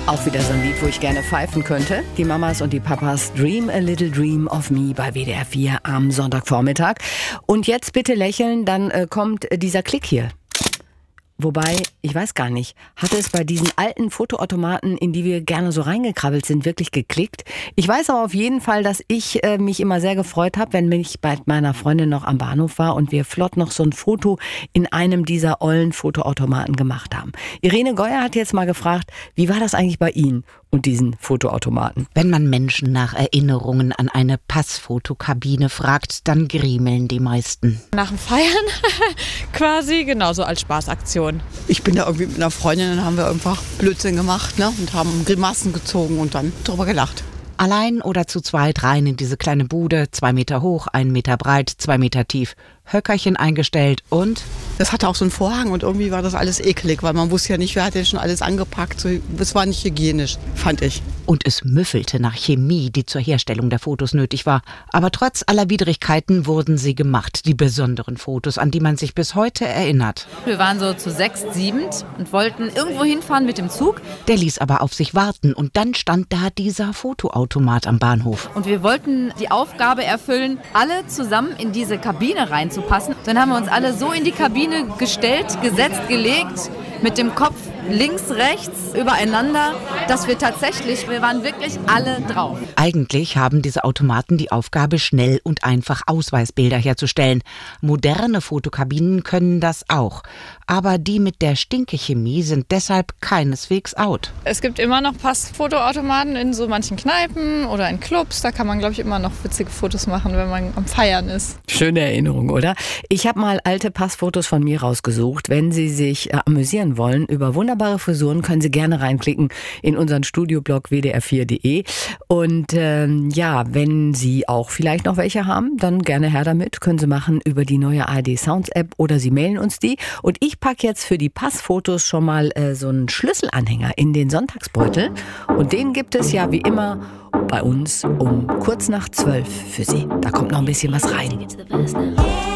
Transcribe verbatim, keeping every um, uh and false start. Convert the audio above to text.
Auch wieder so ein Lied, wo ich gerne pfeifen könnte. Die Mamas und die Papas, Dream a Little Dream of Me bei W D R vier am Sonntagvormittag. Und jetzt bitte lächeln, dann äh, kommt äh, dieser Klick hier. Wobei, ich weiß gar nicht, hatte es bei diesen alten Fotoautomaten, in die wir gerne so reingekrabbelt sind, wirklich geklickt? Ich weiß aber auf jeden Fall, dass ich äh, mich immer sehr gefreut habe, wenn ich bei meiner Freundin noch am Bahnhof war und wir flott noch so ein Foto in einem dieser ollen Fotoautomaten gemacht haben. Irene Geuer hat jetzt mal gefragt, wie war das eigentlich bei Ihnen und diesen Fotoautomaten? Wenn man Menschen nach Erinnerungen an eine Passfotokabine fragt, dann griemeln die meisten. Nach dem Feiern quasi, genauso als Spaßaktion. Ich bin da irgendwie mit einer Freundin, dann haben wir einfach Blödsinn gemacht, ne, und haben Grimassen gezogen und dann drüber gelacht. Allein oder zu zweit rein in diese kleine Bude, zwei Meter hoch, ein Meter breit, zwei Meter tief. Höckerchen eingestellt und... Das hatte auch so einen Vorhang und irgendwie war das alles eklig, weil man wusste ja nicht, wer hat denn schon alles angepackt. So, das war nicht hygienisch, fand ich. Und es müffelte nach Chemie, die zur Herstellung der Fotos nötig war. Aber trotz aller Widrigkeiten wurden sie gemacht, die besonderen Fotos, an die man sich bis heute erinnert. Wir waren so zu sechs, siebend und wollten irgendwo hinfahren mit dem Zug. Der ließ aber auf sich warten und dann stand da dieser Fotoautomat am Bahnhof. Und wir wollten die Aufgabe erfüllen, alle zusammen in diese Kabine reinzupassen. Dann haben wir uns alle so in die Kabine gestellt, gesetzt, gelegt, mit dem Kopf links, rechts, übereinander, dass wir tatsächlich, wir waren wirklich alle drauf. Eigentlich haben diese Automaten die Aufgabe, schnell und einfach Ausweisbilder herzustellen. Moderne Fotokabinen können das auch. Aber die mit der Stinkechemie sind deshalb keineswegs out. Es gibt immer noch Passfotoautomaten in so manchen Kneipen oder in Clubs. Da kann man, glaube ich, immer noch witzige Fotos machen, wenn man am Feiern ist. Schöne Erinnerung, oder? Ich habe mal alte Passfotos von mir rausgesucht. Wenn Sie sich äh, amüsieren wollen über wunderbare Frisuren, können Sie gerne reinklicken in unseren Studioblog w d r vier punkt d e. Und ähm, ja, wenn Sie auch vielleicht noch welche haben, dann gerne her damit. Können Sie machen über die neue A R D Sounds App oder Sie mailen uns die. Und ich packe jetzt für die Passfotos schon mal äh, so einen Schlüsselanhänger in den Sonntagsbeutel. Und den gibt es ja wie immer bei uns um kurz nach zwölf für Sie. Da kommt noch ein bisschen was rein.